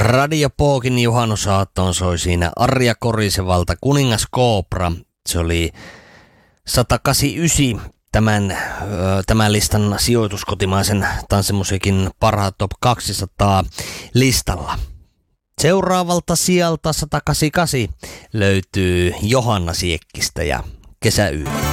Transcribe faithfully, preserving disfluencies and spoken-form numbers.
Radio Pookin juhannusaattoon soi siinä Arja Korisevalta Kuningas Koopra. Se oli sata kahdeksankymmentäyhdeksän tämän, tämän listan sijoitus kotimaisen tanssimusiikin parhaat top kaksisataa listalla. Seuraavalta sijalta sata kahdeksankymmentäkahdeksan löytyy Johanna Siekkistä ja Kesäyö.